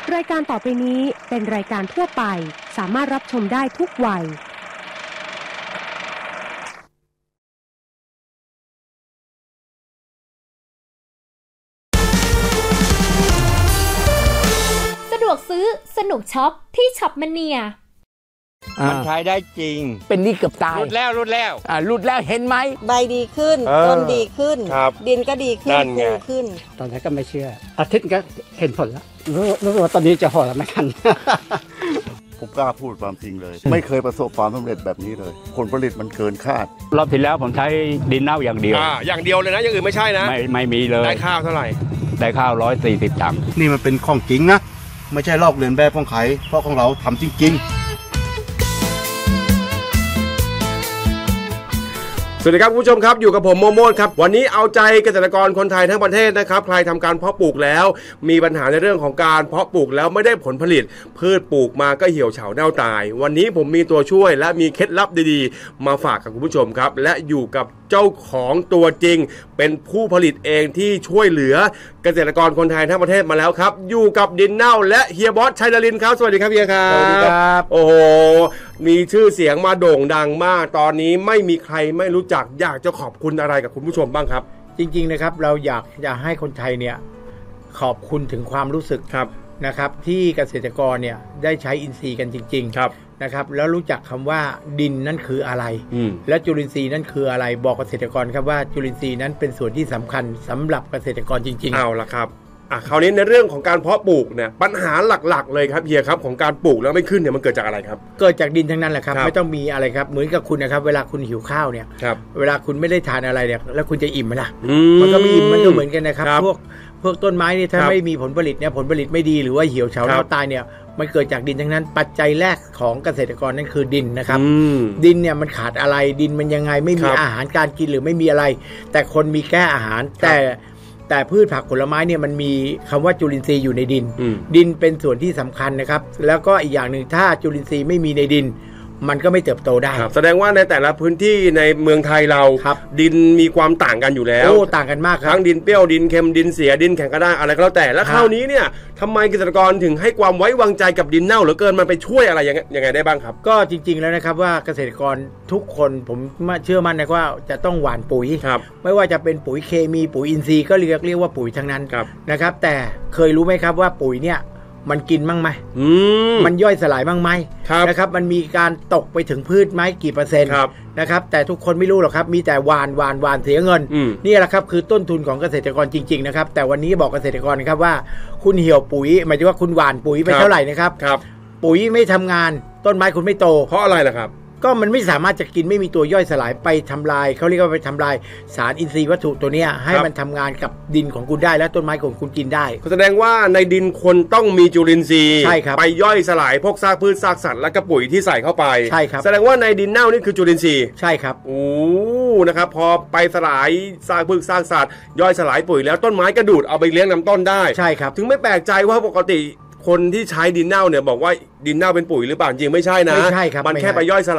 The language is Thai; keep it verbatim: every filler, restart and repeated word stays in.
รายการต่อไปนี้เป็นรายการทั่วไปสามารถรับชมได้ทุกวัยสะดวกซื้อสนุกช็อปที่ช็อปมเนียมันใช้ได้จริงเป็นนี่เกือบตายรุดแล้วรุดแล้วอ่ารุดแล้วเห็นไหมใบดีขึ้นต้นดีขึ้นดินก็ดีขึ้นฟูขึ้นตอนแรกก็ไม่เชื่ออาทิตย์ก็เห็นผลแล้วรู้รู้ว่าตอนนี้จะห่อแล้วไม่ทันผมกล้าพูดความจริงเลยไม่เคยประสบความสำเร็จแบบนี้เลยผลผลิตมันเกินคาดรอบที่แล้วผมใช้ดินเน่าอย่างเดียวอ่าอย่างเดียวเลยนะอย่างอื่นไม่ใช่นะไม่ไม่มีเลยได้ข้าวเท่าไหร่ได้ข้าวร้อยสี่สิบตังค์นี่มันเป็นของจริงนะไม่ใช่ลอกเลียนแบบของใครเพราะของเราทำจริงๆสวัสดีครับคุณผู้ชมครับอยู่กับผมโมโมดครับวันนี้เอาใจเกษตรกรคนไทยทั้งประเทศนะครับใครทำการเพาะปลูกแล้วมีปัญหาในเรื่องของการเพาะปลูกแล้วไม่ได้ผลผลิตพืชปลูกมาก็เหี่ยวเฉาเน่าตายวันนี้ผมมีตัวช่วยและมีเคล็ดลับดีๆมาฝากกับคุณผู้ชมครับและอยู่กับเจ้าของตัวจริงเป็นผู้ผลิตเองที่ช่วยเหลือเกษตรกรคนไทยทั้งประเทศมาแล้วครับอยู่กับดินเน่าและเฮียบอสชัยนรินทร์ครับสวัสดีครับเฮียครับสวัสดีครับโอ้โหมีชื่อเสียงมาโด่งดังมากตอนนี้ไม่มีใครไม่รู้จักอยากจะขอบคุณอะไรกับคุณผู้ชมบ้างครับจริงๆนะครับเราอยากจะให้คนไทยเนี่ยขอบคุณถึงความรู้สึกนะครับที่เกษตรกรเนี่ยได้ใช้อินทรีย์กันจริงๆนะครับแล้วรู้จักคำว่าดินนั่นคืออะไรและจุลินทรีย์นั่นคืออะไรบอกเกษตรกรครับว่าจุลินทรีย์นั้นเป็นส่วนที่สำคัญสำหรับเกษตรกรจริงๆเอาละครับอ่ะคราวนี้ในเรื่องของการเพาะปลูกเนี่ยปัญหาหลักๆเลยครับเฮียครับของการปลูกแล้วไม่ขึ้นเนี่ยมันเกิดจากอะไรครับเกิดจากดินทั้งนั้นแหละครับไม่ต้องมีอะไรครับเหมือนกับคุณนะครับเวลาคุณหิวข้าวเนี่ยเวลาคุณไม่ได้ทานอะไรเนี่ยแล้วคุณจะอิ่มไหมล่ะมันก็ไม่อิ่มมันก็เหมือนกันนะครับพวกพวกต้นไม้นี่ถ้าไม่มีผลผลิตเนี่ยผลผลิตไม่ดีหรือว่าเหี่ยวเฉาเน่าตายเนี่ยมันเกิดจากดินทั้งนั้นปัจจัยแรกของเกษตรกรนั่นคือดินนะครับดินเนี่ยมันขาดอะไรดินมันยังไงไม่มีอาหารการกินหรือไม่มีอะไรแต่คนมีแก้อาหารแต่แต่พืชผักผลไม้เนี่ยมันมีคำว่าจุลินทรีย์อยู่ในดินดินเป็นส่วนที่สำคัญนะครับแล้วก็อีกอย่างหนึ่งถ้าจุลินทรีย์ไม่มีในดินมันก็ไม่เติบโตได้แสดงว่าในแต่ละพื้นที่ในเมืองไทยเราดินมีความต่างกันอยู่แล้วโอ้ต่างกันมากครับทั้งดินเปรี้ยวดินเค็มดินเสียดินแข็งกระด้างอะไรก็แล้วแต่แล้วคราวนี้เนี่ยทำไมเกษตรกรถึงให้ความไว้วางใจกับดินเน่าเหลือเกินมันไปช่วยอะไรยังไงยังไงได้บ้างครับก็จริงๆแล้วนะครับว่าเกษตรกรทุกคนผมเชื่อมั่นนะว่าจะต้องหว่านปุ๋ยไม่ว่าจะเป็นปุ๋ยเคมีปุ๋ยอินทรีย์ก็เรียกเรียกว่าปุ๋ยทั้งนั้นนะครับแต่เคยรู้ไหมครับว่าปุ๋ยเนี่ยมันกินมั่งไหมมันย่อยสลายมั่งไหมนะครับมันมีการตกไปถึงพืชไหมกี่เปอร์เซ็นต์นะครับแต่ทุกคนไม่รู้หรอกครับมีแต่หวานหวานหวานเสียเงินนี่แหละครับคือต้นทุนของเกษตรกรจริงๆนะครับแต่วันนี้บอกเกษตรกรนะครับว่าคุณเหี่ยวปุ๋ยหมายถึงว่าคุณหวานปุ๋ยไปเท่าไหร่นะครับปุ๋ยไม่ทำงานต้นไม้คุณไม่โตเพราะอะไรล่ะครับก็มันไม่สามารถจะกินไม่มีตัวย่อยสลายไปทำลายเขาเรียกว่าไปทำลายสารอินทรีย์วัตถุตัวนี้ให้มันทำงานกับดินของคุณได้และต้นไม้ของคุณกินได้แสดงว่าในดินคนต้องมีจุลินทรีย์ไปย่อยสลายพวกซากพืชซากสัตว์และกระปุ๋ยที่ใส่เข้าไปใช่ครับแสดงว่าในดินเน่านี่คือจุลินทรีย์ใช่ครับโอ้นะครับพอไปสลายซากพืชซากสัตว์ย่อยสลายปุ๋ยแล้วต้นไม้กระดูดเอาไปเลี้ยงลำต้นได้ใช่ครับถึงไม่แปลกใจว่าปกติคนที่ใช้ดินเน่าเนี่ยบอกว่าดินเน่าเป็นปุ๋ยหรือเปล่าจริงไม่ใช่นะไม่ใช่ครับมันแค่ไปย่อยสลาย